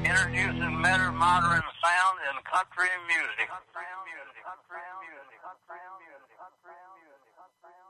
introducing better modern sound in country music. Country music. Country music. Country music. Country music.